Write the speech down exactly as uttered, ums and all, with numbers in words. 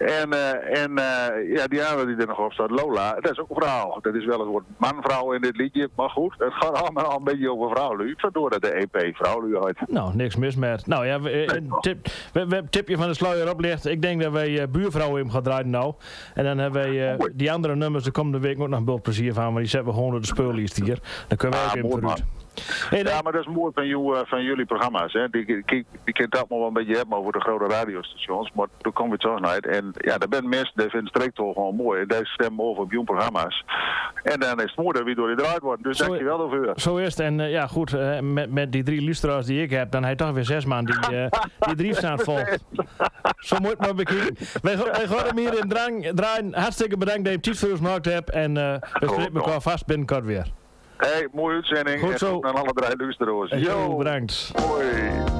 En, uh, en uh, ja, die andere die er nog op staat, Lola, dat is ook een vrouw. Dat is wel het woord man-vrouw in dit liedje, maar goed, het gaat allemaal een beetje over vrouwlu. Vandoor dat de E P vrouwlu uit. Nou, niks mis met. Nou ja, we, een tip, we, we tipje van de sluier oplicht. Ik denk dat wij uh, buurvrouwen hem gaan draaien nou. En dan hebben wij uh, die andere nummers de komende week ook nog een bult plezier van, maar die zetten we gewoon op de speellijst hier. Dan kunnen wij ook even vooruit. Hey, ja, maar dat is mooi van, jou, uh, van jullie programma's. Hè. Die, die, die, die kent dat wel een beetje hebben over de grote radiostations. Maar toen kom je het zo uit. En ja, daar zijn mensen die vinden streektool gewoon mooi. En die stemmen over op jouw programma's. En dan is het mooi dat we door die draait worden. Dus zo, dank je wel daarvoor. Zo is het. En uh, ja, goed. Uh, met, met die drie luisteraars die ik heb, dan heb je toch weer zes man die, uh, die drie staan vol. Zo moet het maar bekijken. Wij, wij gaan hem hier in drang, draaien. Hartstikke bedankt dat je het voor ons gemaakt hebt. En uh, we spreken elkaar vast binnenkort weer. Hey, mooie uitzending. Goed zo. En aan alle drie luisteraars. Jo, bedankt. Hoi.